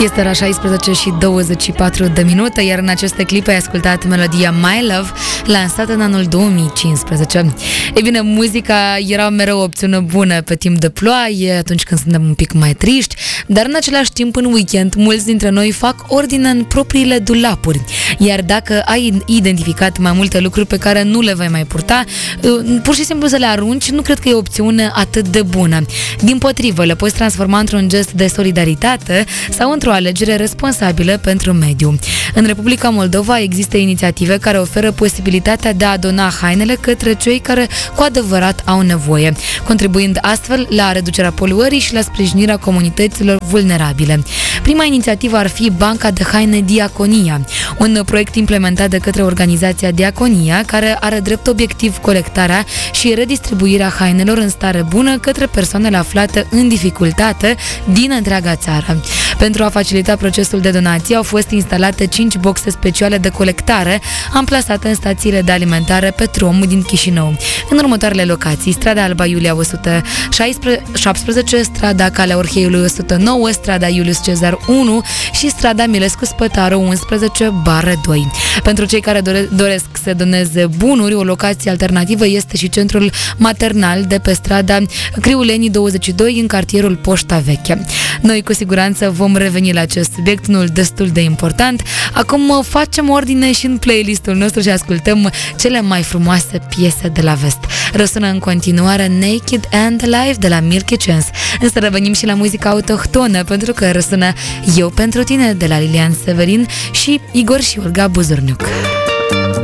Este ora 16 și 24 de minute, iar în aceste clipe ai ascultat melodia My Love, lansată în anul 2015. Ei bine, muzica era mereu o opțiune bună pe timp de ploaie, atunci când suntem un pic mai triști, dar în același timp în weekend mulți dintre noi fac ordine în propriile dulapuri. Iar dacă ai identificat mai multe lucruri pe care nu le vei mai purta, pur și simplu să le arunci, nu cred că e o opțiune atât de bună. Dimpotrivă, le poți transforma într-un gest de solidaritate sau într-o alegere responsabilă pentru mediu. În Republica Moldova există inițiative care oferă posibilitatea de a dona hainele către cei care cu adevărat au nevoie, contribuind astfel la reducerea poluării și la sprijinirea comunităților vulnerabile. Prima inițiativă ar fi Banca de Haine Diaconia, un proiect implementat de către organizația Diaconia, care are drept obiectiv colectarea și redistribuirea hainelor în stare bună către persoanele aflate în dificultate din întreaga țară. Pentru a facilita procesul de donație au fost instalate 5 boxe speciale de colectare amplasate în stațiile de alimentare Petrom din Chișinău. În următoarele locații: strada Alba Iulia 117, strada Calea Orheiului 109, strada Iulius Cezar 1 și strada Milescu Spătaru 11/2. Pentru cei care doresc să doneze bunuri, o locație alternativă este și centrul maternal de pe strada Criulenii 22 în cartierul Poșta Veche. Noi cu siguranță vom reveni la acest subiect, unul destul de important. Acum facem ordine și în playlistul nostru și ascultăm cele mai frumoase piese de la vest. Răsună în continuare Naked and Alive de la Milky Chance. Însă revenim și la muzica autohtonă, pentru că răsună Eu pentru tine de la Lilian Severin și Igor și Olga Buzurniuc.